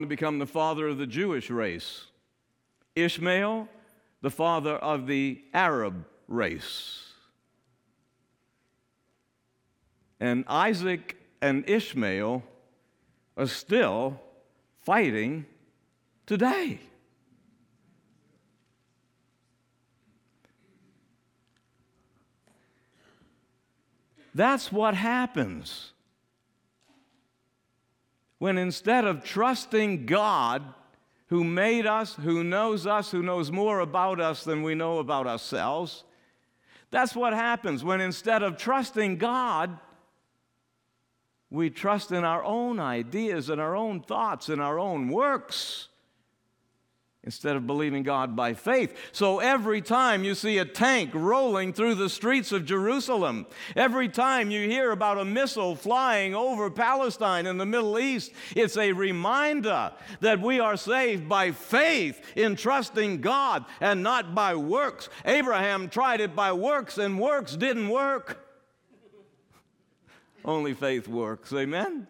to become the father of the Jewish race. Ishmael, the father of the Arab race. And Isaac and Ishmael are still fighting today. That's what happens when instead of trusting God, who made us, who knows more about us than we know about ourselves, that's what happens when instead of trusting God, we trust in our own ideas and our own thoughts and our own works instead of believing God by faith. So every time you see a tank rolling through the streets of Jerusalem, every time you hear about a missile flying over Palestine in the Middle East, it's a reminder that we are saved by faith in trusting God and not by works. Abraham tried it by works, and works didn't work. Only faith works. Amen?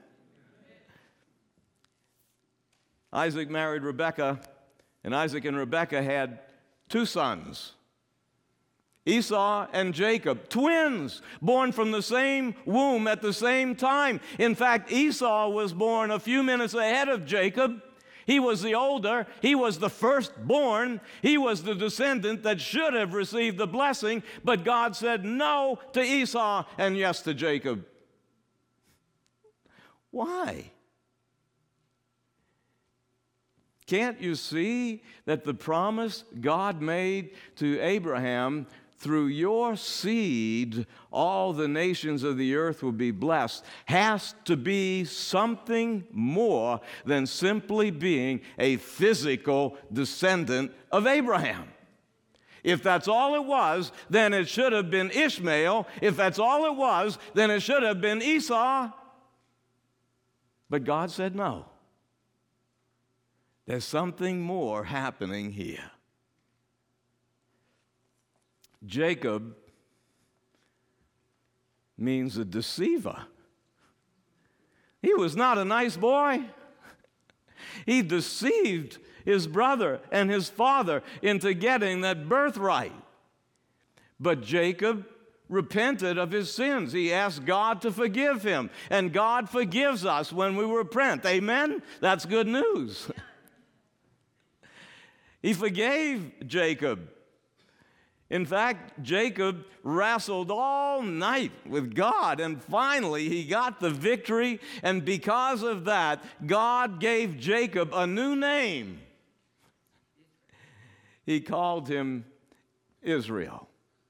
Isaac married Rebekah, and Isaac and Rebekah had two sons, Esau and Jacob, twins, born from the same womb at the same time. In fact, Esau was born a few minutes ahead of Jacob. He was the older. He was the firstborn. He was the descendant that should have received the blessing, but God said no to Esau and yes to Jacob. Why? Can't you see that the promise God made to Abraham, through your seed, all the nations of the earth will be blessed, has to be something more than simply being a physical descendant of Abraham? If that's all it was, then it should have been Ishmael. If that's all it was, then it should have been Esau. But God said no. There's something more happening here. Jacob means a deceiver. He was not a nice boy. He deceived his brother and his father into getting that birthright. But Jacob repented of his sins. He asked God to forgive him, and God forgives us when we repent. Amen? That's good news. He forgave Jacob. In fact, Jacob wrestled all night with God, and finally he got the victory, and because of that, God gave Jacob a new name. He called him Israel.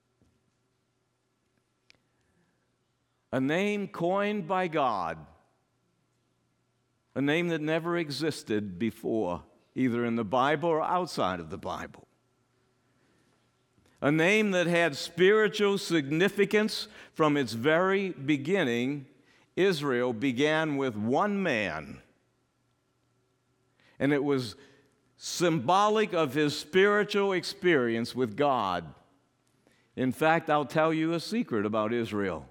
A name coined by God, a name that never existed before, either in the Bible or outside of the Bible. A name that had spiritual significance from its very beginning. Israel began with one man, and it was symbolic of his spiritual experience with God. In fact, I'll tell you a secret about Israel.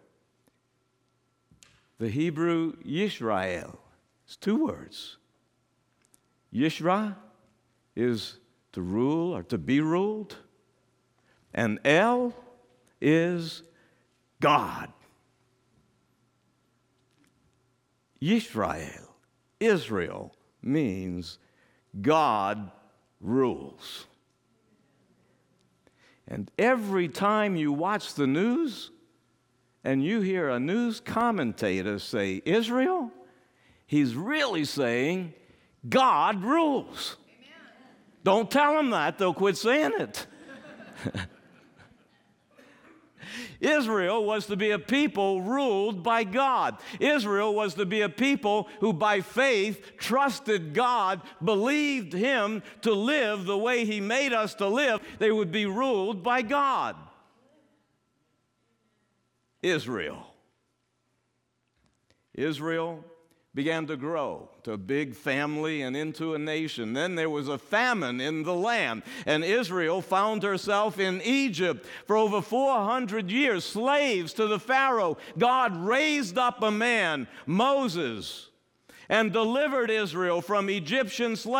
The Hebrew Yisrael is two words. Yishra is to rule or to be ruled, and El is God. Yisrael, Israel, means God rules. And every time you watch the news and you hear a news commentator say Israel, he's really saying God rules. Amen. Don't tell them that, they'll quit saying it. Israel was to be a people ruled by God. Israel was to be a people who by faith trusted God, believed Him to live the way He made us to live. They would be ruled by God. Israel began to grow to a big family and into a nation. Then there was a famine in the land, and Israel found herself in Egypt for over 400 years, slaves to the Pharaoh. God raised up a man, Moses, and delivered Israel from Egyptian slavery.